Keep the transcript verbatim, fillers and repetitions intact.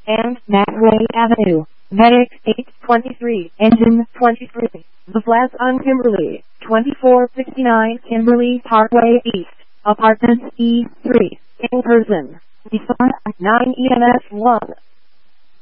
and Macway Avenue. Medic eight twenty-three, Engine twenty-three, The Flats on Kimberly, twenty-four sixty-nine Kimberly Parkway East, Apartment E three, in person. Define nine E M S one.